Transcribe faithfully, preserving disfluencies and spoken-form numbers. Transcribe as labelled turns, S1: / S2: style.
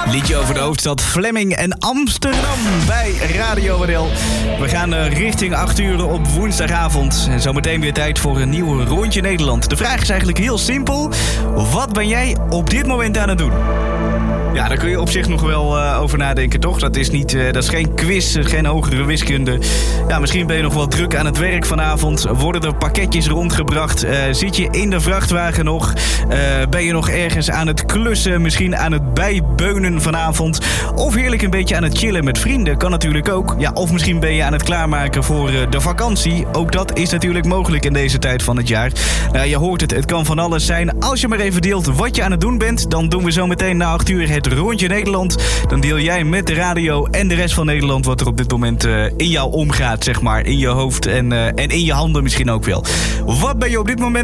S1: Liedje over de hoofdstad Vlemming en Amsterdam bij Radio W D L. We gaan uh, richting acht uur op woensdagavond. En zometeen weer tijd voor een nieuw Rondje Nederland. De vraag is eigenlijk heel simpel. Wat ben jij op dit moment aan het doen? Ja, daar kun je op zich nog wel uh, over nadenken, toch? Dat is, niet, uh, dat is geen quiz, geen hogere wiskunde. Ja, misschien ben je nog wel druk aan het werk vanavond. Worden er pakketjes rondgebracht? Uh, zit je in de vrachtwagen nog? Uh, ben je nog ergens aan het klussen? Misschien aan het bijbeunen vanavond? Of heerlijk een beetje aan het chillen met vrienden? Kan natuurlijk ook. Ja, of misschien ben je aan het klaarmaken voor uh, de vakantie. Ook dat is natuurlijk mogelijk in deze tijd van het jaar. Nou, je hoort het, het kan van alles zijn. Als je maar even deelt wat je aan het doen bent, dan doen we zo meteen na acht uur het Rondje Nederland. Dan deel jij met de radio en de rest van Nederland wat er op dit moment uh, in jou omgaat, zeg maar. In je hoofd en, uh, en in je handen misschien ook wel. Wat ben je op dit moment